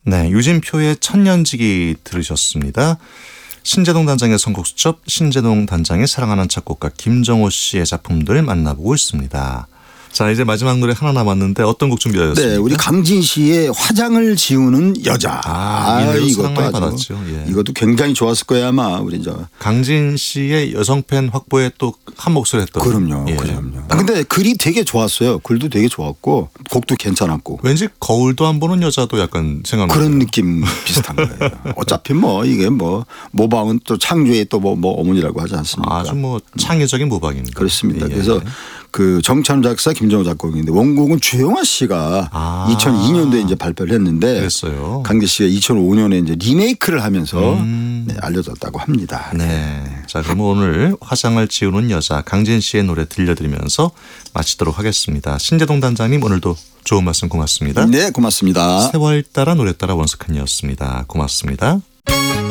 네, 유진표의 천년지기 들으셨습니다. 신재동 단장의 선곡 수첩, 신재동 단장의 사랑하는 작곡가 김정호 씨의 작품들 만나보고 있습니다. 자, 이제 마지막 노래 하나 남았는데 어떤 곡 준비하셨습니까? 네, 우리 강진 씨의 화장을 지우는 여자. 이 사랑 많이 받았죠. 예. 이것도 굉장히 좋았을 거예요 아마 우리 강진 씨의 여성 팬 확보에 또 한 목소리 했던. 그럼요, 예. 그럼요. 근데 글이 되게 좋았어요. 글도 되게 좋았고 곡도 괜찮았고. 왠지 거울도 안 보는 여자도 약간 생각나요. 그런 느낌 비슷한 거예요. 어차피 뭐 이게 뭐 모방은 또 창조의 또 뭐 어머니라고 하지 않습니까? 아주 뭐 창의적인 모방입니다. 그렇습니다. 예. 그래서 그 정찬우 작사 김정호 작곡인데 원곡은 주영아 씨가 2002년도에 이제 발표를 했는데 그랬어요. 강진 씨가 2005년에 이제 리메이크를 하면서 네, 알려졌다고 합니다. 네. 자, 그럼 오늘 화장을 지우는 여자 강진 씨의 노래 들려드리면서 마치도록 하겠습니다. 신재동 단장님 오늘도 좋은 말씀 고맙습니다. 네, 고맙습니다. 세월 따라 노래 따라 원석한이었습니다. 고맙습니다.